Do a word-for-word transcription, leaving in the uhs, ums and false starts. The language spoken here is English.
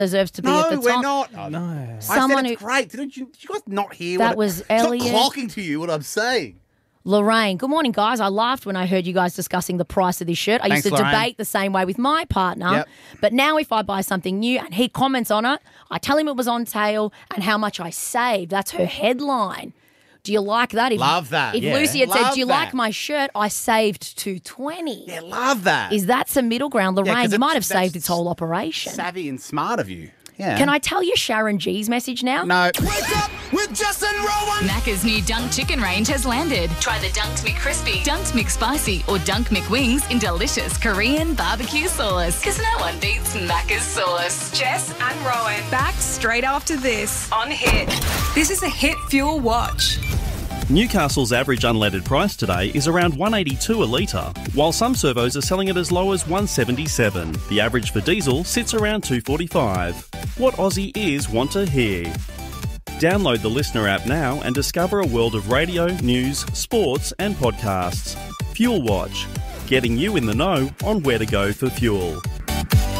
deserves to be no, at the top. we're not. Oh, no. Someone I said who, it's great. Did you, did you guys not hear That what was it's not Elliot. clocking to you what I'm saying. Lorraine, good morning, guys. I laughed when I heard you guys discussing the price of this shirt. I Thanks, used to Lorraine. debate the same way with my partner. Yep. But now if I buy something new and he comments on it, I tell him it was on sale and how much I saved. That's her headline. Do you like that? If, Love that. If Yeah. Lucy had said, Love do you that. like my shirt? I saved two twenty. Yeah, love that. Is that some middle ground, Yeah, Lorraine? 'cause you it- might have that's saved its whole operation. savvy and smart of you. Yeah. Can I tell you Sharon G's message now? No. Wake up with Jess and Rowan. Macca's new Dunk Chicken range has landed. Try the Dunked McCrispy, Dunked McSpicy, or Dunk McWings in delicious Korean barbecue sauce. Because no one beats Macca's sauce. Jess and Rowan back straight after this on Hit. This is a Hit Fuel Watch. Newcastle's average unleaded price today is around one eighty-two a litre, while some servos are selling it as low as one seventy-seven. The average for diesel sits around two forty-five. What Aussie ears want to hear. Download the Listener app now and discover a world of radio, news, sports and podcasts. Fuel Watch, getting you in the know on where to go for fuel.